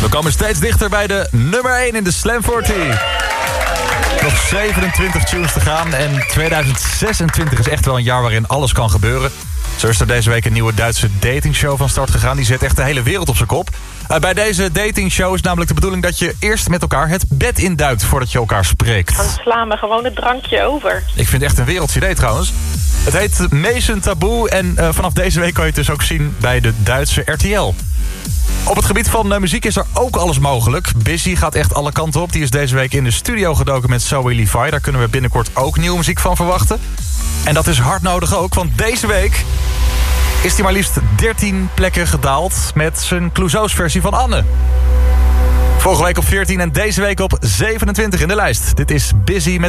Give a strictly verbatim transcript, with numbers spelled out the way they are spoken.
We komen steeds dichter bij de nummer één in de Slam veertig. Nog zevenentwintig tunes te gaan en tweeduizend zesentwintig is echt wel een jaar waarin alles kan gebeuren. Zo is er deze week een nieuwe Duitse datingshow van start gegaan. Die zet echt de hele wereld op zijn kop. Uh, bij deze datingshow is namelijk de bedoeling dat je eerst met elkaar het bed induikt voordat je elkaar spreekt. Dan slaan we gewoon het drankje over. Ik vind het echt een wereldse idee trouwens. Het heet Mason Taboe en uh, vanaf deze week kan je het dus ook zien bij de Duitse R T L. Op het gebied van uh, muziek is er ook alles mogelijk. Busy gaat echt alle kanten op. Die is deze week in de studio gedoken met Zoe Levi. Daar kunnen we binnenkort ook nieuwe muziek van verwachten. En dat is hard nodig ook, want deze week is hij maar liefst dertien plekken gedaald met zijn Clouseau's versie van Anne. Vorige week op veertien en deze week op zevenentwintig in de lijst. Dit is Busy met